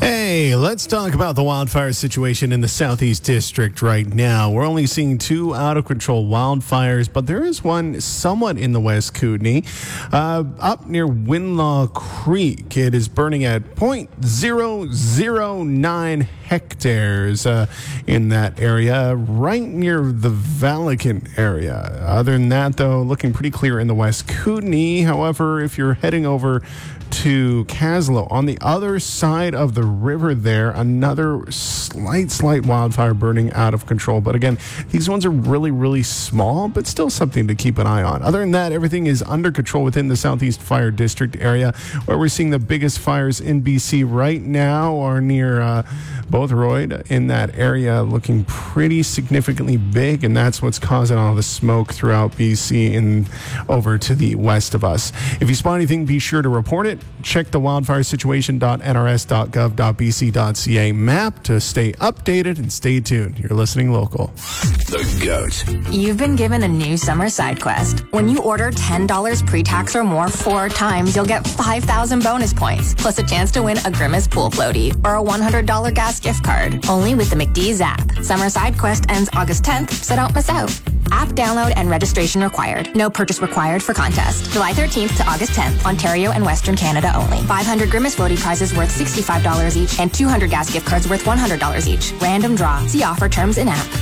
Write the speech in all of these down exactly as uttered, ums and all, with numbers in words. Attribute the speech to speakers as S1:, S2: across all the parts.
S1: Hey, let's talk about the wildfire situation in the Southeast District right now. We're only seeing two out-of-control wildfires, but there is one somewhat in the West Kootenay, uh, up near Winlaw Creek. It is burning at zero point zero zero nine hectares uh, in that area, right near the Valicant area. Other than that, though, looking pretty clear in the West Kootenay. However, if you're heading over to Caslow, on the other side of the river there, another slight, slight wildfire burning out of control. But again, these ones are really, really small, but still something to keep an eye on. Other than that, everything is under control within the Southeast Fire District area, where we're seeing the biggest fires in B C right now are near uh, Bothroyd in that area, looking pretty significantly big, and that's what's causing all the smoke throughout B C and over to the west of us. If you spot anything, be sure to report it. Check the wildfire situation dot n r s dot gov dot b c dot c a map to stay updated, and stay tuned. You're listening local.
S2: The GOAT.
S3: You've been given a new summer side quest. When you order ten dollars pre-tax or more four times, you'll get five thousand bonus points, plus a chance to win a Grimace pool floaty or a one hundred dollars gas gift card. Only with the McDee's app. Summer side quest ends August tenth, so don't miss out. App download and registration required. No purchase required for contest. July thirteenth to August tenth, Ontario and Western Canada only. five hundred Grimace floaty prizes worth sixty-five dollars each and two hundred gas gift cards worth one hundred dollars each. Random draw. See offer terms in app.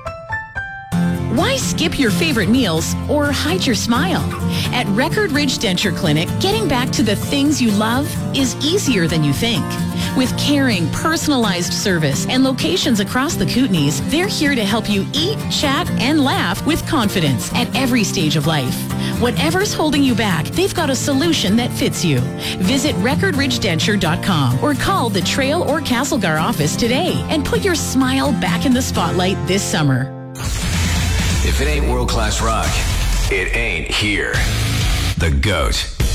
S4: Why skip your favorite meals or hide your smile? At Record Ridge Denture Clinic, getting back to the things you love is easier than you think. With caring, personalized service and locations across the Kootenays, they're here to help you eat, chat, and laugh with confidence at every stage of life. Whatever's holding you back, they've got a solution that fits you. Visit record ridge denture dot com or call the Trail or Castlegar office today and put your smile back in the spotlight this summer.
S2: If it ain't world-class rock, it ain't here. The GOAT.